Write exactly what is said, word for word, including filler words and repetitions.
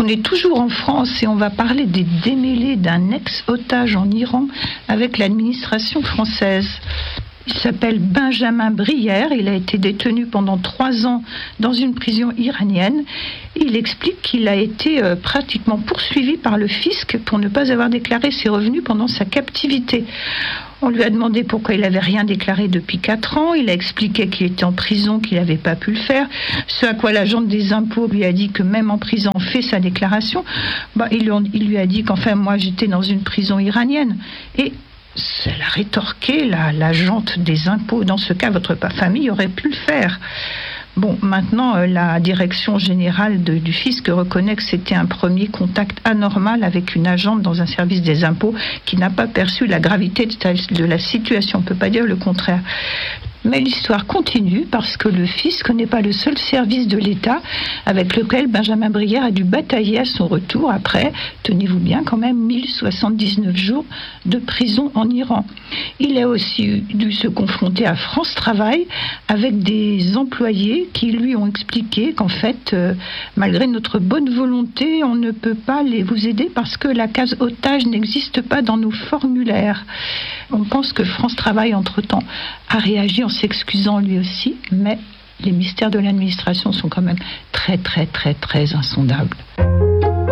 est toujours en France et on va parler des démêlés d'un ex-otage en Iran avec l'administration française. Il s'appelle Benjamin Brière, il a été détenu pendant trois ans dans une prison iranienne. Il explique qu'il a été euh, pratiquement poursuivi par le fisc pour ne pas avoir déclaré ses revenus pendant sa captivité. On lui a demandé pourquoi il n'avait rien déclaré depuis quatre ans. Il a expliqué qu'il était en prison, qu'il n'avait pas pu le faire. Ce à quoi l'agent des impôts lui a dit que même en prison, on fait sa déclaration. Bah, il, il lui a dit qu'enfin, moi, j'étais dans une prison iranienne. Et elle a rétorqué, la, l'agente des impôts, dans ce cas, votre famille aurait pu le faire. Bon, maintenant, euh, la direction générale de, du fisc reconnaît que c'était un premier contact anormal avec une agente dans un service des impôts qui n'a pas perçu la gravité de, ta, de la situation. On ne peut pas dire le contraire. Mais l'histoire continue parce que le fisc n'est pas le seul service de l'État avec lequel Benjamin Brière a dû batailler à son retour après, tenez-vous bien, quand même mille soixante-dix-neuf jours de prison en Iran. Il a aussi dû se confronter à France Travail avec des employés qui lui ont expliqué qu'en fait, euh, malgré notre bonne volonté, on ne peut pas les vous aider parce que la case otage n'existe pas dans nos formulaires. On pense que France Travail, entre-temps, a réagi en s'excusant lui aussi, mais les mystères de l'administration sont quand même très, très, très, très insondables.